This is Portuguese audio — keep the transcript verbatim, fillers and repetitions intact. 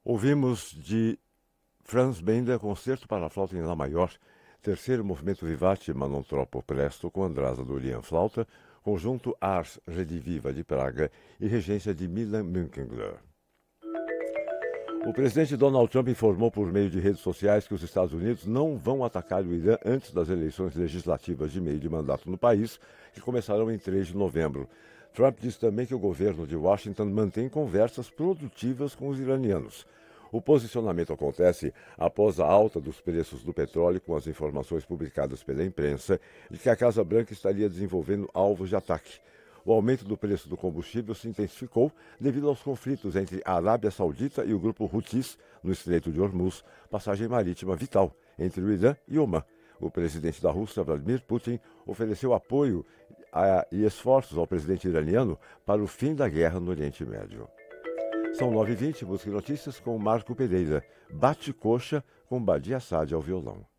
Ouvimos de Franz Benda, Concerto para Flauta em Lá Maior, terceiro movimento Vivace ma non troppo presto, com Andrasa Dorian Flauta, conjunto Ars Rediviva de Praga e regência de Milan Münchengler. O presidente Donald Trump informou por meio de redes sociais que os Estados Unidos não vão atacar o Irã antes das eleições legislativas de meio de mandato no país, que começarão em três de novembro. Trump disse também que o governo de Washington mantém conversas produtivas com os iranianos. O posicionamento acontece após a alta dos preços do petróleo, com as informações publicadas pela imprensa de que a Casa Branca estaria desenvolvendo alvos de ataque. O aumento do preço do combustível se intensificou devido aos conflitos entre a Arábia Saudita e o grupo Houthis no Estreito de Hormuz, passagem marítima vital entre o Irã e Omã. O presidente da Rússia, Vladimir Putin, ofereceu apoio a, e esforços ao presidente iraniano para o fim da guerra no Oriente Médio. São nove e vinte, música e notícias com Marco Pereira. Bate coxa com Badia Assad ao violão.